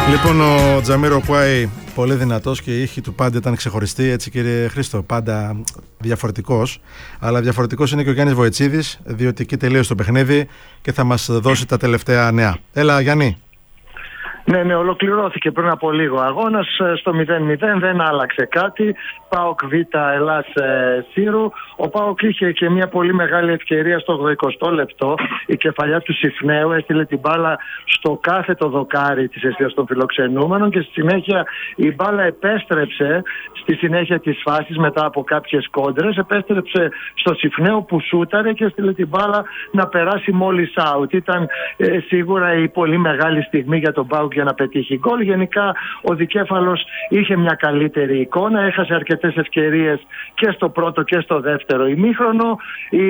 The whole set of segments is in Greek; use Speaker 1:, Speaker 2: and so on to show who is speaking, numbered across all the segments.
Speaker 1: Λοιπόν, ο Τζαμίρο Κουάι, πολύ δυνατός και η ήχη του πάντα ήταν ξεχωριστή, έτσι κύριε Χρήστο, πάντα διαφορετικός. Αλλά διαφορετικός είναι και ο Γιάννης Βοητσίδης, διότι εκεί τελείωσε το παιχνίδι και θα μας δώσει τα τελευταία νέα. Έλα, Γιάννη.
Speaker 2: Ναι, ολοκληρώθηκε πριν από λίγο αγώνας στο 0-0, δεν άλλαξε κάτι. ΠΑΟΚ Β Ελλάς Σύρου. Ο ΠΑΟΚ είχε και μια πολύ μεγάλη ευκαιρία στο 80 λεπτό. Η κεφαλιά του Συφνέου έστειλε την μπάλα στο κάθετο δοκάρι της εστίας των φιλοξενούμενων και στη συνέχεια η μπάλα επέστρεψε στη συνέχεια της φάσης μετά από κάποιες κόντρες. Επέστρεψε στο Συφνέου που σούταρε και έστειλε την μπάλα να περάσει μόλις out. Ήταν σίγουρα η πολύ μεγάλη στιγμή για τον ΠΑΟΚ για να πετύχει γκολ. Γενικά ο δικέφαλος είχε μια καλύτερη εικόνα, έχασε αρκετές ευκαιρίες και στο πρώτο και στο δεύτερο ημίχρονο. Οι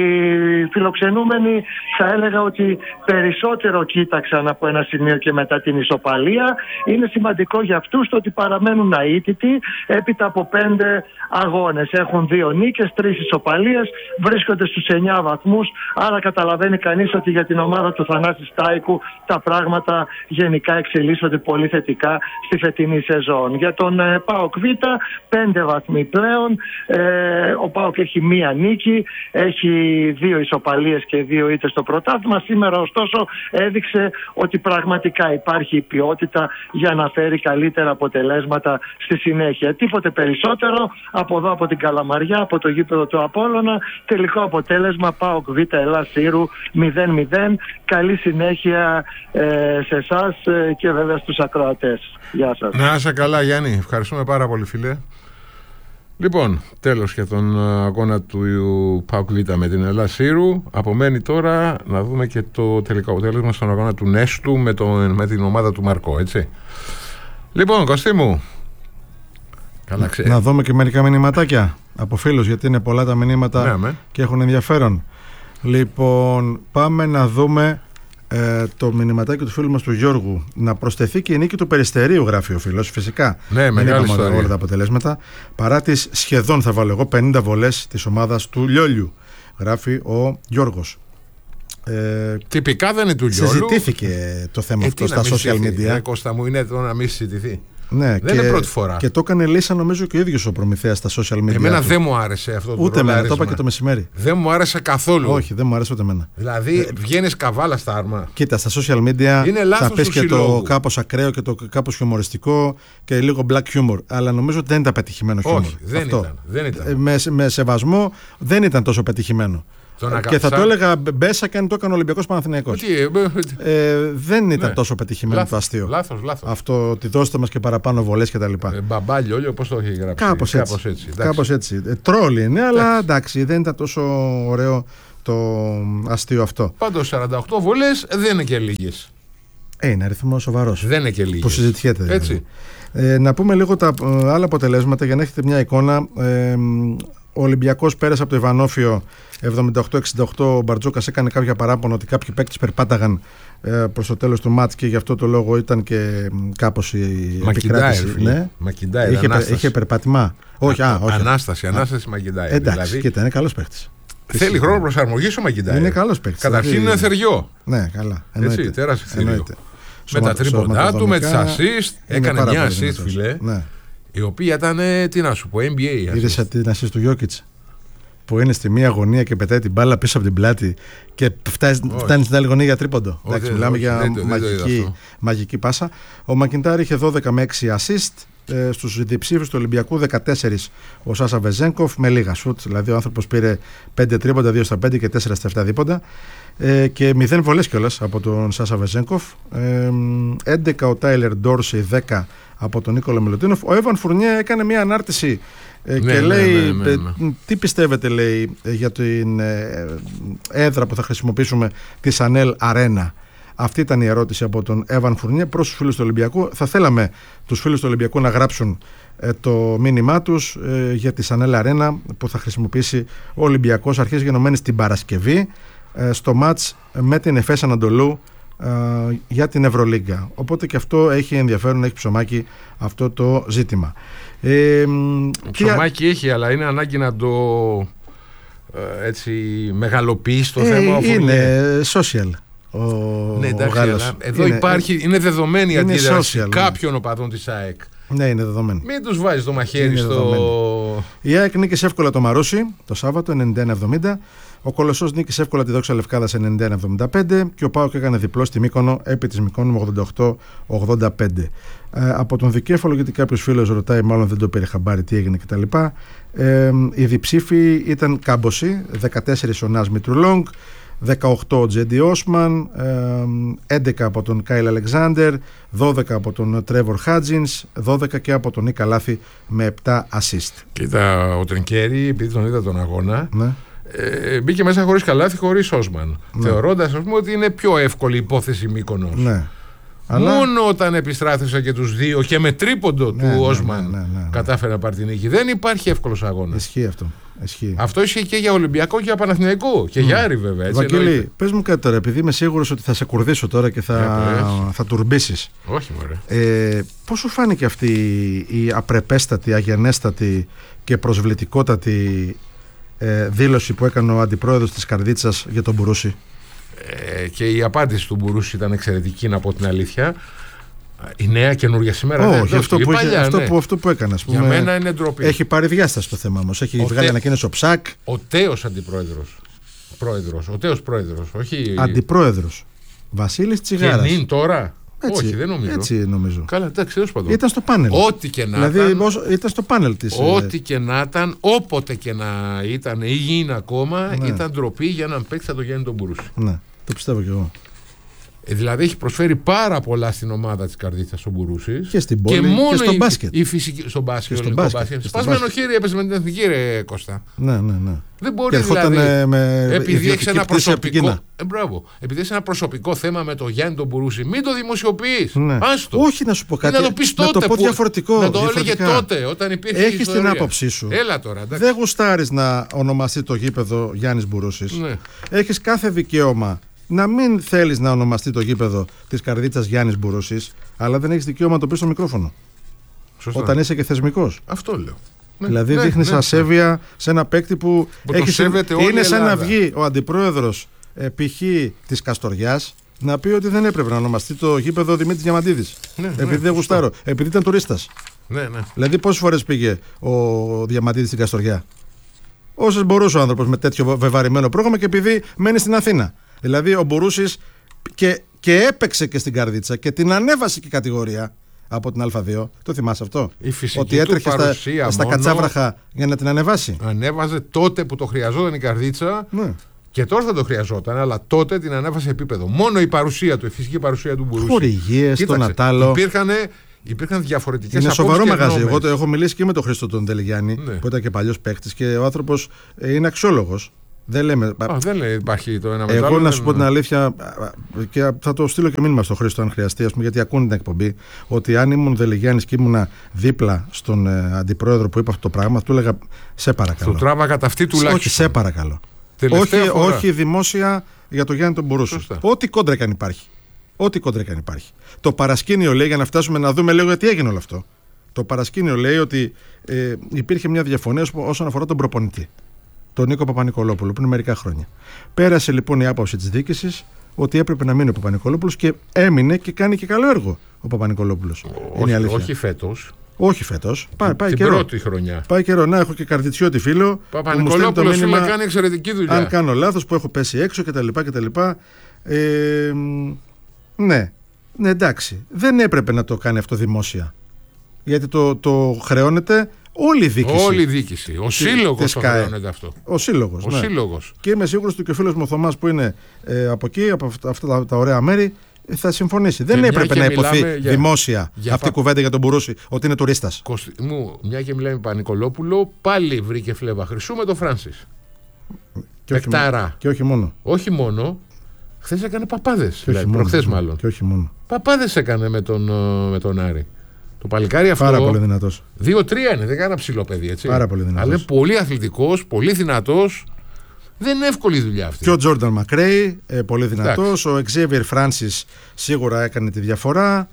Speaker 2: φιλοξενούμενοι θα έλεγα ότι περισσότερο κοίταξαν από ένα σημείο και μετά την ισοπαλία. Είναι σημαντικό για αυτούς το ότι παραμένουν αίτητοι έπειτα από 5 αγώνες. Έχουν 2 νίκες, 3 ισοπαλίες, βρίσκονται στους 9 βαθμούς, άρα καταλαβαίνει κανείς ότι για την ομάδα του Θανάση Στάικου τα πράγματα γενικά εξελίσσονται πολύ θετικά στη φετινή σεζόν. Για τον ΠΑΟΚ Β, 5 βαθμοί πλέον. Ο ΠΑΟΚ έχει 1 νίκη, έχει 2 ισοπαλίες και 2 ήττες στο πρωτάθλημα. Σήμερα ωστόσο έδειξε ότι πραγματικά υπάρχει η ποιότητα για να φέρει καλύτερα αποτελέσματα στη συνέχεια. Τίποτε περισσότερο από εδώ από την Καλαμαριά, από το γήπεδο του Απόλλωνα. Τελικό αποτέλεσμα ΠΑΟΚ Β Ελλάς Σύρου 0-0. Καλή συνέχεια σε εσάς και βέβαια στους ακροατές. Γεια σας.
Speaker 3: Να είσαι καλά, Γιάννη. Ευχαριστούμε πάρα πολύ, φίλε. Λοιπόν, τέλος για τον αγώνα του ΠΑΟΚ Β με την Ελλάς Σύρου. Απομένει τώρα να δούμε και το τελικό αποτέλεσμα στον αγώνα του Νέστου με την ομάδα του Μαρκό, έτσι. Λοιπόν, Κωστή μου, καλά
Speaker 1: να δούμε και μερικά μηνυματάκια από φίλους, γιατί είναι πολλά τα μηνύματα και έχουν ενδιαφέρον. Λοιπόν, πάμε να δούμε το μηνυματάκι του φίλου μας του Γιώργου. Να προσθεθεί και η νίκη του Περιστερίου, γράφει ο φίλος. Φυσικά
Speaker 3: δεν είπαμε
Speaker 1: όλα τα αποτελέσματα. Παρά τις σχεδόν, θα βάλω εγώ, 50 βολές της ομάδας του Λιόλιου, γράφει ο Γιώργος.
Speaker 3: Τυπικά δεν είναι του Λιόλιου.
Speaker 1: Συζητήθηκε το θέμα αυτό στα social media.
Speaker 3: Κώστα μου, είναι το να μην συζητηθεί.
Speaker 1: Ναι,
Speaker 3: δεν είναι πρώτη φορά.
Speaker 1: Και το έκανε λύσα νομίζω και ο ίδιος ο προμηθέας στα social media.
Speaker 3: Εμένα δεν μου άρεσε αυτό το
Speaker 1: ούτε εμένα, το είπα και το μεσημέρι.
Speaker 3: Δεν μου άρεσε καθόλου.
Speaker 1: Όχι, δεν μου άρεσε ούτε εμένα.
Speaker 3: Δηλαδή βγαίνεις καβάλα στα άρμα.
Speaker 1: Κοίτα, στα social media θα πεις και το κάπως ακραίο και το κάπως χιουμοριστικό και λίγο black humor. Αλλά νομίζω ότι δεν ήταν πετυχημένο χιούμορ.
Speaker 3: Όχι, δεν ήταν.
Speaker 1: Με σεβασμό, δεν ήταν τόσο πετυχημένο. Και θα το έλεγα μπέσα και αν το έκανε ο Ολυμπιακός Παναθηναϊκός. Δεν ήταν τόσο πετυχημένο το αστείο.
Speaker 3: Λάθος.
Speaker 1: Αυτό ότι δώστε μας και παραπάνω βολές κτλ.
Speaker 3: Μπαμπάλιο, πώς το έχει γράψει.
Speaker 1: Κάπως έτσι. Τρόλ είναι, αλλά εντάξει, δεν ήταν τόσο ωραίο το αστείο αυτό.
Speaker 3: Πάντως 48 βολές δεν είναι και λίγες.
Speaker 1: Είναι αριθμό σοβαρός.
Speaker 3: Δεν είναι και λίγες.
Speaker 1: Που συζητιέται.
Speaker 3: Έτσι.
Speaker 1: Να πούμε λίγο τα άλλα αποτελέσματα για να έχετε μια εικόνα. Ο Ολυμπιακός πέρασε από το Ιβανόφιο 78-68. Ο Μπαρτζόκας έκανε κάποια παράπονα ότι κάποιοι παίκτες περπάταγαν προς το τέλος του μάτς και γι' αυτό το λόγο ήταν και κάπως η επικράτηση. Ναι.
Speaker 3: Μακιντάιρ,
Speaker 1: είχε περπάτημα. Όχι.
Speaker 3: Ανάσταση Μακιντάιρ.
Speaker 1: Εντάξει,
Speaker 3: δηλαδή,
Speaker 1: κοίτα, είναι καλός παίκτης.
Speaker 3: Θέλει χρόνο προσαρμογής ο Μακιντάιρ.
Speaker 1: Είναι καλός παίκτης.
Speaker 3: Καταρχήν είναι θεριό.
Speaker 1: Ναι, καλά.
Speaker 3: Έτσι, τεράστιο θεριό. Με τα τρίποντά του, με τις assist. Έκανε μια assist, φιλέ. Η οποία ήταν, τι να σου πω, NBA.
Speaker 1: Είδες την assist του Γιόκιτς που είναι στη μία γωνία και πετάει την μπάλα πίσω από την πλάτη και φτάνει στην άλλη γωνία για τρίποντο. Εντάξει, μιλάμε για μαγική πάσα. Ο Μακιντάιρ είχε 12 με 6 assist. Στους διψήφους του Ολυμπιακού 14 ο Σάσα Βεζένκοφ με λίγα σουτ. Δηλαδή ο άνθρωπος πήρε 5 τρίποντα, 2 στα 5 και 4 στα 7 δίποντα. Και 0 βολές κιόλας από τον Σάσα Βεζένκοφ. 11 ο Τάιλερ Ντόρσεϊ, 10 από τον Νίκολα Μιλουτίνοφ. Ο Έβαν Φουρνιέ έκανε μια ανάρτηση και λέει τι πιστεύετε, λέει, για την έδρα που θα χρησιμοποιήσουμε τη Σανέλ Αρένα. Αυτή ήταν η ερώτηση από τον Έβαν Φουρνιέ προς τους φίλους του Ολυμπιακού. Θα θέλαμε τους φίλους του Ολυμπιακού να γράψουν το μήνυμά τους για τη Σανέλ Αρένα που θα χρησιμοποιήσει ο Ολυμπιακός αρχές γενομένης την Παρασκευή στο μάτς με την Εφές Ανατολού για την Ευρωλίγκα. Οπότε και αυτό έχει ενδιαφέρον, έχει ψωμάκι αυτό το ζήτημα.
Speaker 3: Ψωμάκι έχει, αλλά είναι ανάγκη να το έτσι μεγαλοποιήσει το θέμα.
Speaker 1: Είναι social
Speaker 3: Ναι, εντάξει, αλλά εδώ είναι δεδομένη η αντίδραση κάποιων οπαδών της ΑΕΚ.
Speaker 1: Ναι, είναι δεδομένη.
Speaker 3: Μην τους βάζεις το μαχαίρι στο.
Speaker 1: Η ΑΕΚ νίκησε εύκολα το Μαρούσι το Σάββατο 91-70. Ο Κολοσσός νίκησε εύκολα τη Δόξα Λευκάδας 91-75 και ο ΠΑΟΚ έκανε διπλό στη Μύκονο επί της Μυκόνου 88-85. Από τον δικέφαλο, γιατί κάποιος φίλος ρωτάει, μάλλον δεν το πήρε χαμπάρι τι έγινε κτλ. Οι διψήφοι ήταν κάμποσοι, 14 ο Νας Μητρουλόγκ, 18 ο Τζέντι Όσμαν, 11 από τον Κάιλ Αλεξάνδερ, 12 από τον Τρέβορ Χάτζινς, 12 και από τον Νίκα Λάθη με 7 assist.
Speaker 3: Κοίτα, ο Τρινκέρι, επειδή τον είδα τον αγώνα,
Speaker 1: ναι,
Speaker 3: μπήκε μέσα χωρίς Καλάθη, χωρίς Όσμαν, θεωρώντας, ας πούμε, ότι είναι πιο εύκολη υπόθεση Μύκονος.
Speaker 1: Ναι.
Speaker 3: Μόνο όταν επιστράθησε και τους δύο και με τρίποντο του Όσμαν κατάφερε να πάρει την νίκη. Δεν υπάρχει εύκολος αγώνας.
Speaker 1: Ισχύει αυτό.
Speaker 3: Αυτό ισχύει και για Ολυμπιακό και για Παναθηναϊκό και για Άρη, βέβαια.
Speaker 1: Βαγγέλη, πες μου κάτι τώρα, επειδή είμαι σίγουρος ότι θα σε κουρδίσω τώρα και θα τουρμπήσεις.
Speaker 3: Όχι, μωρέ.
Speaker 1: Πώς σου φάνηκε αυτή η απρεπέστατη, αγενέστατη και προσβλητικότατη δήλωση που έκανε ο αντιπρόεδρος της Καρδίτσας για τον Μπουρούση?
Speaker 3: Και η απάντηση του Μπουρούση ήταν εξαιρετική, να πω την αλήθεια. Η νέα καινούργια σήμερα.
Speaker 1: Όχι, αυτό που έκανε.
Speaker 3: Για μένα είναι ντροπή.
Speaker 1: Έχει πάρει διάσταση το θέμα όμως. Έχει βγάλει ανακοίνωση ο Ψάκ.
Speaker 3: Ο τέος αντιπρόεδρος. Ο τέος πρόεδρος. Όχι...
Speaker 1: Αντιπρόεδρος. Βασίλης Τσιγάρας.
Speaker 3: Και νυν τώρα.
Speaker 1: Έτσι,
Speaker 3: όχι, δεν νομίζω.
Speaker 1: Έτσι νομίζω.
Speaker 3: Καλά, εντάξει, τέλος πάντων.
Speaker 1: Ήταν στο πάνελ.
Speaker 3: Ό,τι και να
Speaker 1: δηλαδή,
Speaker 3: ήταν.
Speaker 1: Ήταν στο πάνελ της.
Speaker 3: Ό,τι και να ήταν, όποτε και να ήταν ή γίνει ακόμα, ήταν ντροπή για έναν παίκτη σαν τον Γιάννη τον Μπουρούση.
Speaker 1: Ναι, το πιστεύω κι εγώ.
Speaker 3: Δηλαδή έχει προσφέρει πάρα πολλά στην ομάδα της Καρδίτσας ο Μπουρούσης.
Speaker 1: Και στην πόλη και στο μπάσκετ.
Speaker 3: Στον μπάσκετ. Σπασμένο χέρι έπαιζε με την εθνική, ρε Κώστα.
Speaker 1: Ναι.
Speaker 3: Δεν μπορεί δηλαδή. Επειδή έχει ένα προσωπικό. Επειδή έχει ένα προσωπικό θέμα με τον Γιάννη τον Μπουρούση, μην το δημοσιοποιείς.
Speaker 1: Ναι.
Speaker 3: Άστο.
Speaker 1: Όχι, να σου πω κάτι.
Speaker 3: Να το πεις τότε.
Speaker 1: Να το πω διαφορετικό.
Speaker 3: Να το έλεγε τότε, όταν υπήρχε.
Speaker 1: Έχεις την άποψή σου.
Speaker 3: Έλα τώρα.
Speaker 1: Δεν γουστάρεις να ονομαστεί το γήπεδο Γιάννης Μπουρούσης. Έχεις κάθε δικαίωμα να μην θέλεις να ονομαστεί το γήπεδο της Καρδίτσας Γιάννης Μπουρούσης, αλλά δεν έχεις δικαίωμα να το πεις στο μικρόφωνο. Σωστά. Όταν είσαι και θεσμικός.
Speaker 3: Αυτό λέω.
Speaker 1: Δηλαδή δείχνεις ασέβεια σε ένα παίκτη που είναι σαν να βγει ο αντιπρόεδρος π.χ. της Καστοριάς να πει ότι δεν έπρεπε να ονομαστεί το γήπεδο Δημήτρης Διαμαντίδης. Επειδή δεν γουστάρω, επειδή ήταν τουρίστας. Δηλαδή πόσες φορές πήγε ο Διαμαντίδης στην Καστοριά? Όσες μπορούσε ο άνθρωπος με τέτοιο βεβαρημένο πρόγραμμα και επειδή μένει στην Αθήνα. Δηλαδή ο Μπουρούσης και έπαιξε και στην Καρδίτσα και την ανέβασε και κατηγορία από την Α2. Το θυμάσαι αυτό? Ότι έτρεχε στα κατσάβραχα για να την ανεβάσει.
Speaker 3: Ανέβαζε τότε που το χρειαζόταν η Καρδίτσα. Ναι. Και τώρα θα το χρειαζόταν, αλλά τότε την ανέβασε επίπεδο. Μόνο η παρουσία του, η φυσική παρουσία του Μπουρούση.
Speaker 1: Χορηγίες, τον Ατάλο.
Speaker 3: Υπήρχαν διαφορετικές
Speaker 1: απόψεις. Είναι σοβαρό μαγαζί. Εγώ έχω μιλήσει και με τον Χρήστο τον Τελιγιάννη, που ήταν και παλιός παίκτης και ο άνθρωπος είναι αξιόλογος. Δεν λέμε.
Speaker 3: Δεν λέει υπάρχει το ένα μετά.
Speaker 1: Εγώ να σου πω την αλήθεια, και θα το στείλω και μήνυμα στον Χρήστο αν χρειαστεί, γιατί ακούνε την εκπομπή, ότι αν ήμουν Δελεγιάννης και ήμουνα δίπλα στον αντιπρόεδρο που είπε αυτό το πράγμα, του έλεγα σε παρακαλώ.
Speaker 3: Το τράβα κατά αυτή τουλάχιστον.
Speaker 1: Όχι, σε παρακαλώ. Όχι δημόσια για το Γιάννη τον Μπουρούση. Ό,τι κόντρα και αν υπάρχει. Ό,τι κόντρα και αν υπάρχει. Το παρασκήνιο λέει, για να φτάσουμε να δούμε λίγο γιατί έγινε όλο αυτό. Το παρασκήνιο λέει ότι υπήρχε μια διαφωνία όσον αφορά τον προπονητή, τον Νίκο Παπα-Νικολόπουλο, πριν μερικά χρόνια. Πέρασε λοιπόν η άποψη της διοίκησης ότι έπρεπε να μείνει ο Παπα-Νικολόπουλος και έμεινε και κάνει και καλό έργο ο Παπα-Νικολόπουλος.
Speaker 3: Όχι φέτος.
Speaker 1: Όχι φέτος. Πάει
Speaker 3: την
Speaker 1: καιρό.
Speaker 3: Πρώτη χρονιά.
Speaker 1: Πάει καιρό. Να έχω και Καρδιτσιώτη φίλο.
Speaker 3: Παπα-Νικολόπουλος κάνει εξαιρετική δουλειά.
Speaker 1: Αν κάνω λάθος, που έχω πέσει έξω κτλ. Ναι, εντάξει. Δεν έπρεπε να το κάνει αυτό δημόσια. Γιατί το χρεώνεται όλη η διοίκηση.
Speaker 3: Όλη η διοίκηση. Ο σύλλογος το χρεώνεται αυτό.
Speaker 1: Ο σύλλογος. Και είμαι σίγουρος ότι και ο φίλος μου ο Θωμάς που είναι από εκεί, από αυτά τα ωραία μέρη, θα συμφωνήσει. Δεν έπρεπε να υποθεί δημόσια αυτή η κουβέντα για τον Μπουρούση, ότι είναι τουρίστας.
Speaker 3: Μια και μιλάμε Παπα-Νικολόπουλο, πάλι βρήκε φλέβα χρυσού με τον Φράνσις.
Speaker 1: Και όχι μόνο.
Speaker 3: Όχι μόνο. Χθες έκανε παπάδες. Προχθές μάλλον.
Speaker 1: Και όχι μόνο.
Speaker 3: Παπάδες έκανε με τον Άρη. Το παλικάρι αυτό.
Speaker 1: Πάρα πολύ δυνατός.
Speaker 3: 2-3 είναι, δεν κάνα ψηλό παιδί, έτσι.
Speaker 1: Πάρα πολύ δυνατός.
Speaker 3: Αλλά είναι πολύ αθλητικός, πολύ δυνατός. Δεν είναι εύκολη η δουλειά αυτή.
Speaker 1: Και ο Τζόρνταν Μακρέι, πολύ δυνατός. Ο Εξέβιερ Φράνσις σίγουρα έκανε τη διαφορά.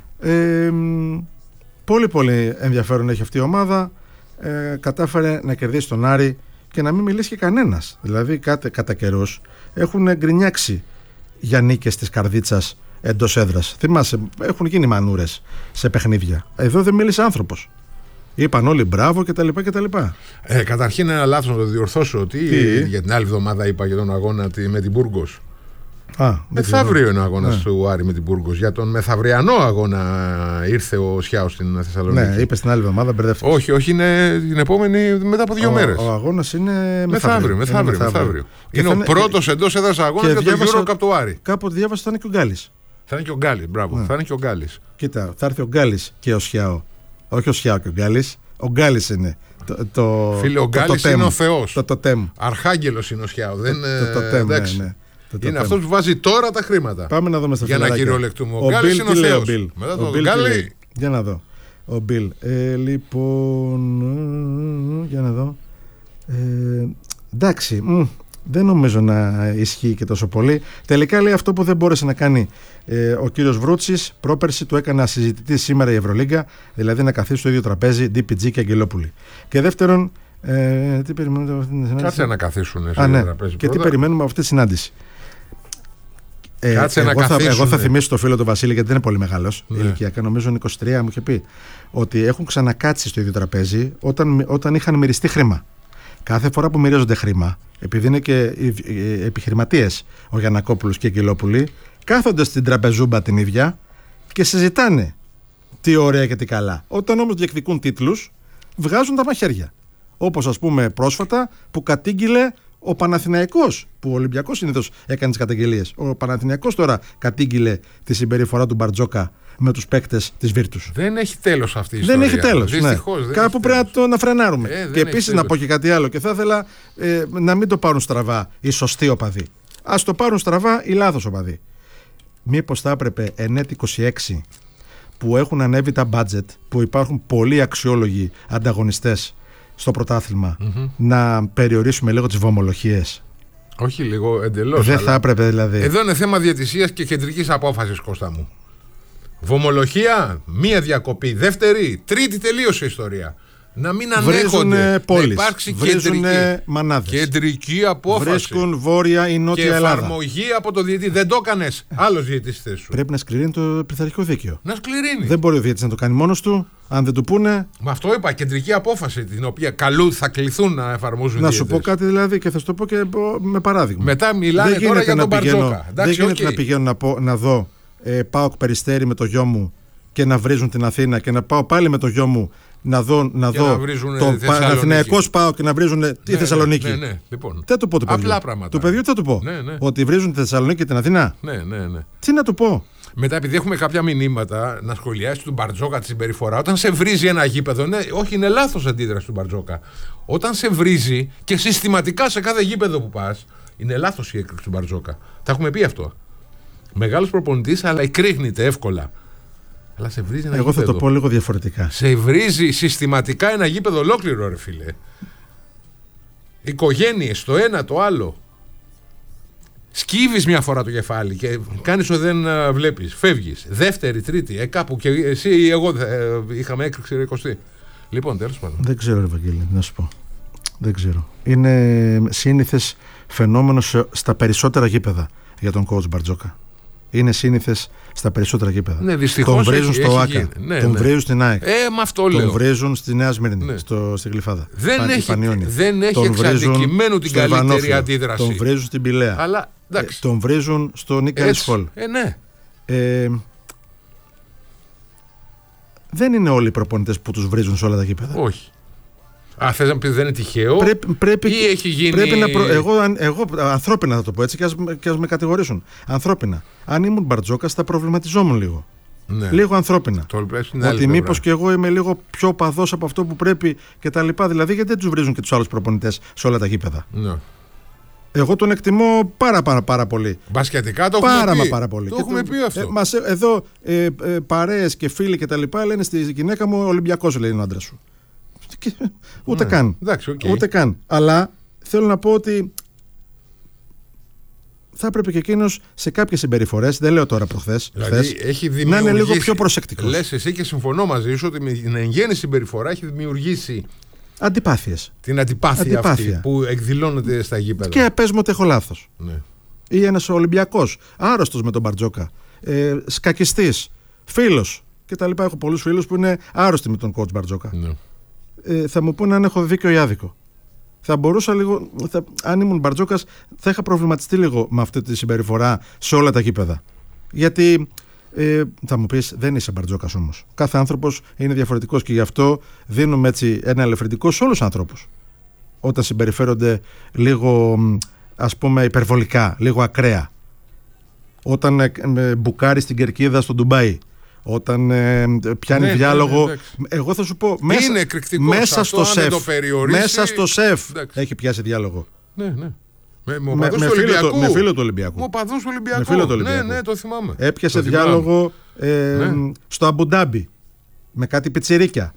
Speaker 1: Πολύ πολύ ενδιαφέρον έχει αυτή η ομάδα. Κατάφερε να κερδίσει τον Άρη και να μην μιλήσει και κανένας. Δηλαδή κατά καιρούς έχουν γκρινιάξει για νίκες της Καρδίτσας εντός έδρας. Θυμάσαι, έχουν γίνει μανούρες σε παιχνίδια. Εδώ δεν μίλησε άνθρωπος. Είπαν όλοι μπράβο κτλ.
Speaker 3: Καταρχήν ένα λάθος να το διορθώσω. Για την άλλη εβδομάδα είπα για τον αγώνα με την Μπούργος. Μεθαύριο είναι ο αγώνας του Άρη με την Μπούργος. Για τον μεθαυριανό αγώνα ήρθε ο Σιάο στην Θεσσαλονίκη.
Speaker 1: Ναι, είπε την άλλη εβδομάδα, μπερδεύτηκε.
Speaker 3: Όχι, είναι την επόμενη μετά από 2 μέρες.
Speaker 1: Ο αγώνας είναι
Speaker 3: μεθαύριο. Είναι ο πρώτος εντός έδρας αγώνας για τον Euro Cup του Άρη.
Speaker 1: Κάποτε διάβασα ότι θα είναι και ο Γκάλης.
Speaker 3: Θα είναι και ο Γκάλης, μπράβο. Θα είναι και ο Γκάλης.
Speaker 1: Κοίτα, θα έρθει ο Γκάλης και ο Σιάο. Όχι ο Σιάο και ο Γκάλης. Ο Γκάλης είναι.
Speaker 3: Φίλε, ο Γκάλης είναι ο Θεός.
Speaker 1: Το τοτέμ.
Speaker 3: Αρχάγγελος είναι ο Σιάο.
Speaker 1: Ναι.
Speaker 3: Είναι αυτός που βάζει τώρα τα χρήματα.
Speaker 1: Πάμε να δούμε στα
Speaker 3: φιλαράκια. Για να κυριολεκτούμε. Ο Γκάλης είναι ο Θεός. Μετά τον Γκάλη.
Speaker 1: Για να δω. Ο Μπιλ. Λοιπόν. Για να δω. Εντάξει. Δεν νομίζω να ισχύει και τόσο πολύ. Τελικά λέει αυτό που δεν μπόρεσε να κάνει ο κύριος Βρούτσης. Πρόπερση του έκανε συζητητή σήμερα η Ευρωλίγκα, δηλαδή να καθίσει στο ίδιο τραπέζι DPG και Αγγελόπουλοι. Και δεύτερον, τι περιμένουμε από αυτή τη συνάντηση.
Speaker 3: Κάτσε να καθίσουν στο ίδιο τραπέζι.
Speaker 1: Και τι περιμένουμε από αυτή τη συνάντηση.
Speaker 3: Κάτσε να καθίσουν.
Speaker 1: Εγώ θα θυμίσω το φίλο του Βασίλη, γιατί δεν είναι πολύ μεγάλος ηλικιακά, νομίζω είναι 23, μου είχε πει ότι έχουν ξανακάτσει στο ίδιο τραπέζι όταν είχαν μυριστεί χρήμα. Κάθε φορά που μοιράζονται χρήμα, επειδή είναι και επιχειρηματίες ο Γιαννακόπουλος και η Αγγελόπουλοι, κάθονται στην τραπεζούμπα την ίδια και συζητάνε τι ωραία και τι καλά. Όταν όμως διεκδικούν τίτλους, βγάζουν τα μαχαίρια. Όπως ας πούμε πρόσφατα που κατήγγειλε ο Παναθηναϊκός, που ο Ολυμπιακός συνήθως έκανε τις καταγγελίες. Ο Παναθηναϊκός τώρα κατήγγειλε τη συμπεριφορά του Μπαρτζόκα με τους παίκτες της Βίρτους.
Speaker 3: Δεν έχει τέλος αυτή η ιστορία.
Speaker 1: Δεν έχει τέλος.
Speaker 3: Δυστυχώς,
Speaker 1: ναι. Κάπου πρέπει να φρενάρουμε. Και επίσης να πω και κάτι άλλο, και θα ήθελα να μην το πάρουν στραβά οι σωστοί οπαδοί. Ας το πάρουν στραβά οι λάθος οπαδοί. Μήπως θα έπρεπε ΕΝΕΤ 26 που έχουν ανέβει τα budget, που υπάρχουν πολλοί αξιόλογοι ανταγωνιστές στο πρωτάθλημα, να περιορίσουμε λίγο τις βομολογίες?
Speaker 3: Όχι λίγο, εντελώς.
Speaker 1: Δεν θα έπρεπε δηλαδή.
Speaker 3: Εδώ είναι θέμα διαιτησίας και κεντρικής απόφασης, Κώστα μου. Βομολογία, μία διακοπή, δεύτερη, τρίτη τελείωσε η ιστορία. Να μην ανέχονται, να υπάρξει κεντρική απόφαση.
Speaker 1: Βρίσκουν βόρεια ή νότια Ελλάδα.
Speaker 3: Και εφαρμογή από το διαιτητή. Δεν το έκανες, άλλος διαιτητής θες σου.
Speaker 1: Πρέπει να σκληρύνει το πειθαρχικό δίκαιο.
Speaker 3: Να σκληρύνει.
Speaker 1: Δεν μπορεί ο διαιτητής να το κάνει μόνος του, αν δεν του πούνε.
Speaker 3: Με αυτό είπα, κεντρική απόφαση, την οποία θα κληθούν να εφαρμόζουν.
Speaker 1: Να σου πω κάτι δηλαδή, και θα σου το πω και με παράδειγμα.
Speaker 3: Μετά μιλάνε τώρα για τον Μπαρτζόκα.
Speaker 1: Δεν γίνεται να πηγαίνω να δω ΠΑΟΚ Περιστέρι με το γιο μου και να βρίζουν την Αθήνα, και να πάω πάλι με το γιο μου να δω το Παναθηναϊκό ΠΑΟΚ και να βρίζουν τη Θεσσαλονίκη.
Speaker 3: Ναι. Λοιπόν.
Speaker 1: Τι θα του πω το παιδιού?
Speaker 3: Απλά πράγματα.
Speaker 1: Το παιδιού τι θα του πω?
Speaker 3: Ναι.
Speaker 1: Ότι βρίζουν τη Θεσσαλονίκη και την Αθήνα.
Speaker 3: Ναι.
Speaker 1: Τι να του πω?
Speaker 3: Μετά, επειδή έχουμε κάποια μηνύματα, να σχολιάσει τον Μπαρτζόκα τη συμπεριφορά. Όταν σε βρίζει ένα γήπεδο, όχι, είναι λάθος αντίδραση του Μπαρτζόκα. Όταν σε βρίζει και συστηματικά σε κάθε γήπεδο που πας, είναι λάθος η έκρηξη του Μπαρτζόκα. Τα έχουμε πει αυτό. Μεγάλος προπονητής, αλλά εκρήχνεται εύκολα. Αλλά σε βρίζει ένα
Speaker 1: Εγώ
Speaker 3: γήπεδο.
Speaker 1: Θα το πω λίγο διαφορετικά.
Speaker 3: Σε βρίζει συστηματικά ένα γήπεδο ολόκληρο, ρε φίλε. Οικογένειες, το ένα το άλλο. Σκύβεις μια φορά το κεφάλι και κάνεις ότι δεν βλέπεις. Φεύγεις. Δεύτερη, τρίτη, κάπου και εσύ ή εγώ είχαμε έκρηξη 20. Λοιπόν, τέλος πάντων.
Speaker 1: Δεν ξέρω, Ευαγγέλη, να σου πω. Δεν ξέρω. Είναι σύνηθες φαινόμενο στα περισσότερα γήπεδα για τον coach Μπαρτζόκα. Είναι σύνηθες στα περισσότερα γήπεδα.
Speaker 3: Ναι, δυστυχώς.
Speaker 1: Τον βρίζουν στο ΆΚΑ. Τον βρίζουν στην ΑΕΚ.
Speaker 3: Με αυτό λέω.
Speaker 1: Τον βρίζουν στη Νέα Σμύρνη, στη Γλυφάδα.
Speaker 3: Δεν έχει εξ αντικειμένου την καλύτερη αντίδραση.
Speaker 1: Τον βρίζουν στην Πηλαία.
Speaker 3: Αλλά,
Speaker 1: τον βρίζουν στο Νίκαλης Φολ.
Speaker 3: Ναι.
Speaker 1: Δεν είναι όλοι οι προπονητές που τους βρίζουν σε όλα τα γήπεδα.
Speaker 3: Όχι. Θες να πεις δεν είναι τυχαίο ή έχει γίνει...
Speaker 1: Εγώ ανθρώπινα θα το πω έτσι και ας με κατηγορήσουν. Ανθρώπινα. Αν ήμουν Μπαρτζόκας θα προβληματιζόμουν λίγο.
Speaker 3: Ναι.
Speaker 1: Λίγο ανθρώπινα.
Speaker 3: Ότι
Speaker 1: μήπως και εγώ είμαι λίγο πιο παδός από αυτό που πρέπει και τα λοιπά. Δηλαδή γιατί δεν τους βρίζουν και τους άλλους προπονητές σε όλα τα γήπεδα.
Speaker 3: Ναι.
Speaker 1: Εγώ τον εκτιμώ πάρα πολύ.
Speaker 3: Μπασκετικά το έχουμε πει.
Speaker 1: Πάρα πολύ.
Speaker 3: Το έχουμε πει αυτό.
Speaker 1: Εδώ παρέες και φίλοι και τα λοιπά λένε στη γυναίκα μου Ολυμπιακός, λέει ο άντρας σου. Ούτε καν.
Speaker 3: Εντάξει, okay.
Speaker 1: Ούτε καν. Αλλά θέλω να πω ότι θα έπρεπε και εκείνος σε κάποιες συμπεριφορές, δεν λέω τώρα προχθές, να είναι λίγο πιο προσεκτικός.
Speaker 3: Λες εσύ και συμφωνώ μαζί σου ότι με την εγγέννη συμπεριφορά έχει δημιουργήσει
Speaker 1: αντιπάθειες.
Speaker 3: Την αντιπάθεια αυτή που εκδηλώνεται στα γήπεδα.
Speaker 1: Και πες μου ότι έχω λάθος.
Speaker 3: Ναι.
Speaker 1: Ή ένας Ολυμπιακός, άρρωστος με τον Μπαρτζόκα, σκακιστής, φίλος κτλ. Έχω πολλούς φίλους που είναι άρρωστοι με τον coach Μπαρτζόκα. Θα μου πούνε αν έχω δίκιο ή άδικο. Θα μπορούσα λίγο, αν ήμουν Μπαρτζόκας, θα είχα προβληματιστεί λίγο με αυτή τη συμπεριφορά σε όλα τα γήπεδα. Γιατί θα μου πεις, δεν είσαι Μπαρτζόκας όμως. Κάθε άνθρωπος είναι διαφορετικός και γι' αυτό δίνουμε έτσι ένα ελευθερητικό σε όλους τους ανθρώπους. Όταν συμπεριφέρονται λίγο, ας πούμε, υπερβολικά, λίγο ακραία. Όταν μπουκάρει στην κερκίδα στο Ντουμπάι. Όταν πιάνει διάλογο. Εγώ θα σου πω, μέσα στο σεφ έχει πιάσει διάλογο.
Speaker 3: Ναι. Με
Speaker 1: φίλο του Ολυμπιακού.
Speaker 3: Με φίλο του Ολυμπιακού. Ναι, το θυμάμαι.
Speaker 1: Έπιασε διάλογο στο Αμπουντάμπι με κάτι πιτσιρίκια.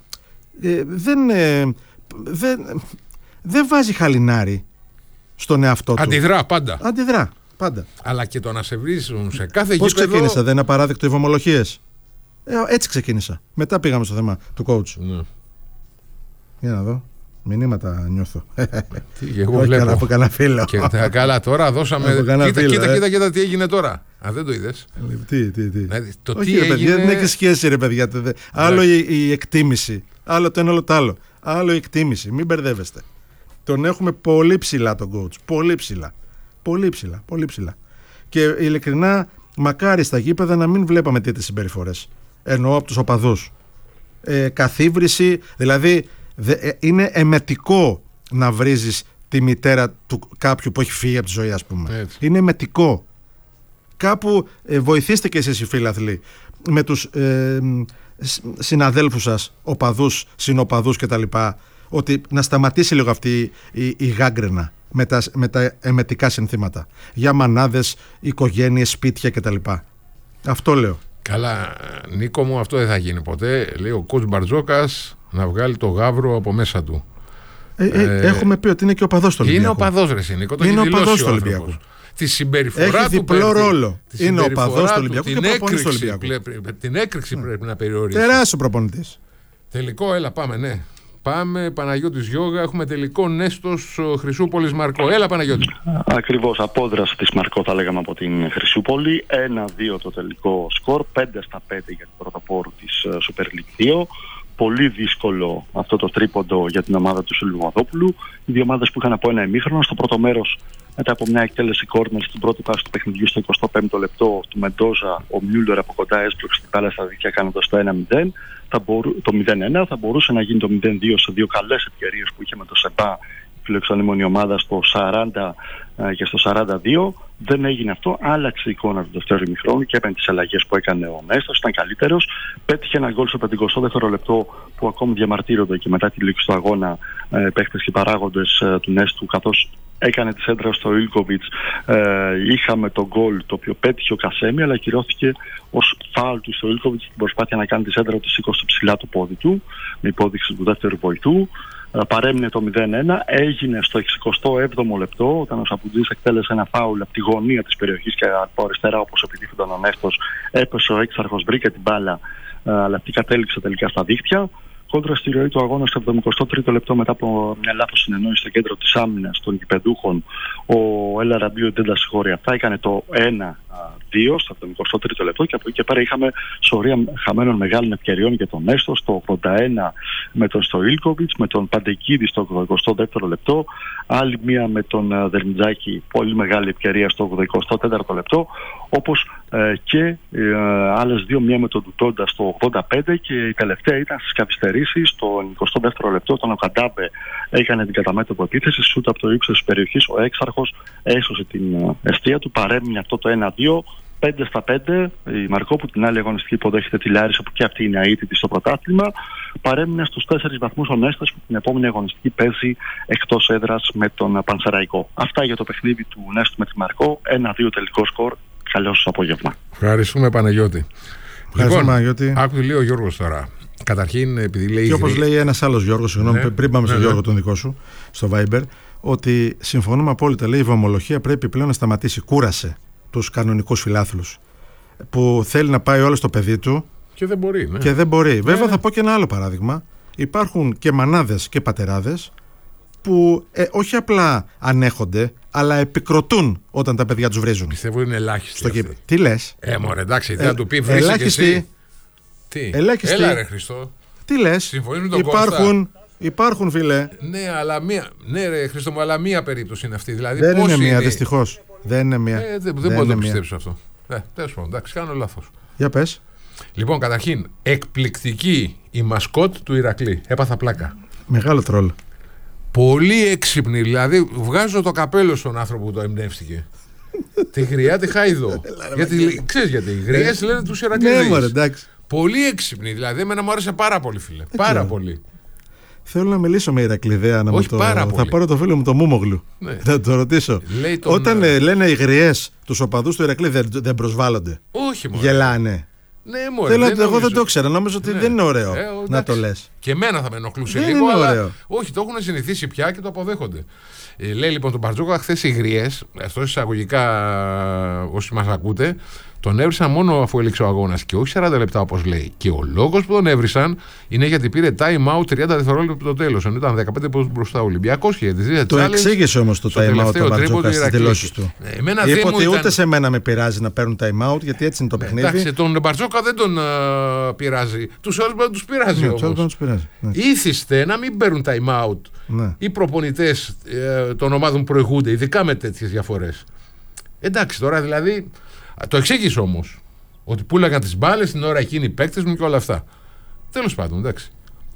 Speaker 1: Δεν βάζει χαλινάρι στον εαυτό του.
Speaker 3: Αντιδρά
Speaker 1: πάντα.
Speaker 3: Αλλά και το να σε βρίζουν σε κάθε γήπεδο.
Speaker 1: Πώς ξεκίνησα, δεν είναι απαράδεκτο οι βομολογίες? Έτσι ξεκίνησα. Μετά πήγαμε στο θέμα του coach.
Speaker 3: Ναι.
Speaker 1: Για να δω. Μηνύματα νιώθω.
Speaker 3: Εγώ βλέπω.
Speaker 1: Από κανένα φίλο.
Speaker 3: Και τα καλά τώρα δώσαμε. Κοίτα τι έγινε τώρα. Δεν το είδες?
Speaker 1: Τι.
Speaker 3: Όχι, ρε
Speaker 1: παιδιά, δεν έχει σχέση, ρε παιδιά. Άλλο η εκτίμηση. Άλλο το ένα, άλλο το άλλο. Άλλο η εκτίμηση. Μην μπερδεύεστε. Τον έχουμε πολύ ψηλά τον coach. Πολύ ψηλά. Και ειλικρινά, μακάρι στα γήπεδα να μην βλέπαμε τέτοιες συμπεριφορές. Εννοώ από τους οπαδούς. Καθίβριση, δηλαδή είναι εμετικό να βρίζεις τη μητέρα του κάποιου που έχει φύγει από τη ζωή, ας πούμε.
Speaker 3: Έτσι.
Speaker 1: Είναι εμετικό. Κάπου βοηθήστε και εσείς οι φίλαθλοι με τους συναδέλφους σας, οπαδούς, συνοπαδούς κτλ. Ότι να σταματήσει λίγο αυτή η γάγκρενα με τα εμετικά συνθήματα για μανάδες, οικογένειες, σπίτια κτλ. Αυτό λέω.
Speaker 3: Καλά, Νίκο μου, αυτό δεν θα γίνει ποτέ. Λέει ο coach Μπαρτζόκας να βγάλει το γάβρο από μέσα του.
Speaker 1: Έχουμε πει ότι είναι και οπαδός του Ολυμπιακού.
Speaker 3: Είναι οπαδός, ρε Νίκο.
Speaker 1: Είναι οπαδός του Ολυμπιακού.
Speaker 3: Τη συμπεριφορά του.
Speaker 1: Έχει διπλό ρόλο. Είναι οπαδός του Ολυμπιακού και προπονητής του Ολυμπιακού.
Speaker 3: Την έκρηξη πρέπει να περιορίσει.
Speaker 1: Τεράστιο προπονητής.
Speaker 3: Τελικό, έλα, πάμε, ναι. Πάμε, Παναγιώτης Γιώγα, έχουμε τελικό Νέστος Χρυσούπολης Μαρκό. Έλα, Παναγιώτη.
Speaker 4: Ακριβώς, απόδραση της Μαρκό θα λέγαμε από την Χρυσούπολη. 1-2 το τελικό σκορ, 5-5 για την πρωτοπόρου της Super League 2. Πολύ δύσκολο αυτό το τρίποντο για την ομάδα του Σιλβαδόπουλου. Οι δύο ομάδες που είχαν από ένα ημίχρονο. Στο πρώτο μέρος, μετά από μια εκτέλεση κόρνερ στην πρώτη φάση του παιχνιδιού, στο 25ο λεπτό του Μεντόζα, ο Μιούλερ από κοντά έσπρωξε την μπάλα στα δίκτυα κάνοντας το 1-0. Το 0-1 θα μπορούσε να γίνει το 0-2 σε δύο καλές ευκαιρίες που είχε με το ΣΕΠΑ φιλοξενούμενη ομάδα στο 40 και στο 42. Δεν έγινε αυτό. Άλλαξε η εικόνα του δεύτερου ημιχρόνου και έπαιρνε τις αλλαγές που έκανε ο Νέστος. Ήταν καλύτερος. Πέτυχε ένα γκολ στο 52ο λεπτό που ακόμη διαμαρτύρονται και μετά τη λήξη του αγώνα παίχτες και παράγοντες του Νέστου, καθώς έκανε τη σέντρα στο Ιλκοβιτς. Είχαμε το γκολ το οποίο πέτυχε ο Κασέμι, αλλά κυρώθηκε ως φάουλ του στο Ιλκοβιτς στην προσπάθεια να κάνει τη σέντρα του, σήκωσε ψηλά το πόδι του με υπόδειξη του δεύτερου βοηθού. Παρέμεινε το 0-1, έγινε στο 67ο λεπτό όταν ο Σαπουτζής εκτέλεσε ένα φάουλ από τη γωνία της περιοχής και από αριστερά, όπως επιδείχθηκαν ο Νέστος, έπεσε ο έξαρχος, βρήκε την μπάλα, αλλά αυτή κατέληξε τελικά στα δίχτυα. Κόντρα στη ροή του αγώνα στο 73ο λεπτό, μετά από μια λάθος συνεννόηση στο κέντρο της άμυνας των γηπεδούχων, ο Έλα Ραμπίου δεν τα συγχωρεί αυτά, έκανε το 1-2 στο 73ο λεπτό και από εκεί και πέρα είχαμε σωρία χαμένων μεγάλων ευκαιριών για τον Νέστο στο 81 με τον Στοίλκοβιτς, με τον Παντεκίδη στο 82ο λεπτό, άλλη μία με τον Δερμιτζάκη, πολύ μεγάλη ευκαιρία στο 84ο λεπτό, όπως και άλλες δύο, μία με τον Ντουτόντα στο 85 και η τελευταία ήταν στις καθυστερήσεις στο 22ο λεπτό, όταν ο Καντάμπε έκανε την καταμέτωπο επίθεση, σούτ από το ύψος της περιοχής, ο έξαρχος έσωσε την αιστεία του, παρέμεινε αυτό το 1-2. 5-5, η Μαρκό που την άλλη αγωνιστική υποδέχεται τη Λάρισα που και αυτή είναι αίτητη στο πρωτάθλημα. Παρέμεινε στους 4 βαθμούς ο Νέστας που την επόμενη αγωνιστική παίζει εκτός έδρας με τον Πανσεραϊκό. Αυτά για το παιχνίδι του Νέστου με τη Μαρκό. 1-2 τελικό σκορ. Καλό σας απόγευμα.
Speaker 3: Ευχαριστούμε, Παναγιώτη.
Speaker 1: Λοιπόν,
Speaker 3: άκου λέει ο Γιώργος τώρα. Καταρχήν, επειδή λέει.
Speaker 1: Και όπως λέει ένας άλλος Γιώργος, συγγνώμη, πριν πάμε στον Γιώργο τον δικό σου, στο Viber, ότι συμφωνούμε απόλυτα. Λέει η βομολογία πρέπει πλέον να σταματήσει. Κούρασε τους κανονικούς φιλάθλους που θέλει να πάει όλο στο παιδί του
Speaker 3: και δεν μπορεί.
Speaker 1: Και δεν μπορεί. Βέβαια θα πω και ένα άλλο παράδειγμα. Υπάρχουν και μανάδες και πατεράδες που όχι απλά ανέχονται, αλλά επικροτούν όταν τα παιδιά τους βρίζουν.
Speaker 3: Πιστεύω είναι ελάχιστοι.
Speaker 1: Τι λες?
Speaker 3: Μωρέ, εντάξει, θα του πει βρίζει και εσύ. Τι?
Speaker 1: Ελάχιστοι.
Speaker 3: Έλα ρε Χριστό.
Speaker 1: Τι λες?
Speaker 3: Συμφωνείς με τον Κώστα?
Speaker 1: Υπάρχουν, φίλε.
Speaker 3: Ναι, αλλά ρε Χριστό μου, αλλά μία περίπτωση είναι αυτή. Δηλαδή,
Speaker 1: δεν είναι μία, δυστυχώς. Δεν είναι μία.
Speaker 3: Δεν μπορώ να το πιστέψω αυτό. Τέλος πάντων, εντάξει, κάνω λάθος.
Speaker 1: Για πες.
Speaker 3: Λοιπόν, καταρχήν, εκπληκτική η μασκότ του Ηρακλή. Έπαθα πλάκα.
Speaker 1: Μεγάλο τρόλ.
Speaker 3: Πολύ έξυπνη, δηλαδή βγάζω το καπέλο στον άνθρωπο που το εμπνεύστηκε. Τη γριά τη χάιδο. Γιατί, ξέρεις γιατί, οι γριές λένε τους Ηρακλήδες.
Speaker 1: Ναι, μωρέ, εντάξει.
Speaker 3: Πολύ έξυπνη, δηλαδή εμένα μου άρεσε πάρα πολύ, φίλε. Πάρα πολύ.
Speaker 1: Θέλω να μιλήσω με Ηρακλειδέα να
Speaker 3: όχι,
Speaker 1: θα πάρω το φίλο μου το Μούμογλου.
Speaker 3: Ναι.
Speaker 1: Θα το ρωτήσω. Όταν λένε οι γριές τους οπαδούς του Ηρακλή δεν προσβάλλονται.
Speaker 3: Όχι μόνο.
Speaker 1: Γελάνε.
Speaker 3: Ναι, μωρέ,
Speaker 1: εγώ δεν το ξέρω. Νόμιζα ότι δεν είναι ωραίο να το λες.
Speaker 3: Και εμένα θα με ενοχλούσε λίγο, αλλά όχι, το έχουν συνηθίσει πια και το αποδέχονται. Λέει λοιπόν τον Μπαρτζόκα, χθες οι γριές, αυτό εισαγωγικά όσοι μας ακούτε, τον έβρισαν μόνο αφού έληξε ο αγώνας και όχι 40 λεπτά όπως λέει. Και ο λόγος που τον έβρισαν είναι γιατί πήρε time out 30 δευτερόλεπτα το τέλος. Ενώ ήταν 15 μπροστά ο Ολυμπιακός και γιατί
Speaker 1: το εξήγησε όμως το time out ο Μπαρτζόκας στις δηλώσεις του. Είπε ότι ούτε σε μένα με πειράζει να παίρνουν time out γιατί έτσι είναι το παιχνίδι.
Speaker 3: Εντάξει, τον Μπαρτζόκα δεν τον πειράζει. Τους άλλους δεν τους πειράζει όμως. Ήθιστε να μην παίρνουν time out οι προπονητές των ομάδων που προηγούνται, ειδικά με τέτοιες διαφορές. Εντάξει, τώρα δηλαδή. Το εξήγησε όμως. Ότι πούλαγαν τις μπάλες την ώρα εκείνη οι παίκτες μου και όλα αυτά. Τέλος πάντων, εντάξει.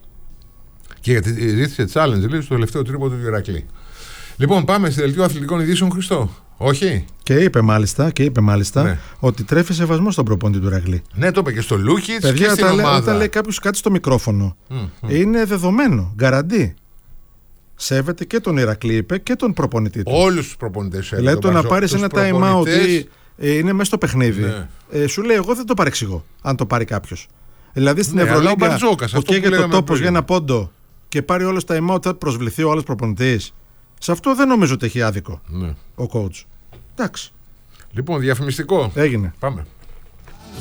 Speaker 3: Και γιατί ζήτησε challenge, λέει, στο τελευταίο τρίποντο του Ηρακλή. Λοιπόν, πάμε στη δελτίο αθλητικών ειδήσεων, Χριστό. Όχι.
Speaker 1: Και είπε μάλιστα ότι τρέφει σεβασμό στον προπονητή του Ηρακλή.
Speaker 3: Ναι, το είπε και στο Λούκιτς και στην ομάδα.
Speaker 1: Όταν λέει κάποιος κάτι στο μικρόφωνο, είναι δεδομένο, γκαραντί. Σέβεται και τον Ηρακλή, είπε, και τον προπονητή του.
Speaker 3: Όλους τους προπονητές.
Speaker 1: Λέει το να πάρεις ένα time out είναι μέσα στο παιχνίδι. Ναι. Σου λέει, εγώ δεν το παρεξηγώ, αν το πάρει κάποιος. Δηλαδή στην Ευρωλίγκα που καίγεται το τόπος για ένα πόντο και πάρει όλο τα time out, θα προσβληθεί ο άλλος προπονητής. Σε αυτό δεν νομίζω ότι έχει άδικο ο coach. Εντάξει.
Speaker 3: Λοιπόν, διαφημιστικό.
Speaker 1: Έγινε.
Speaker 3: Πάμε.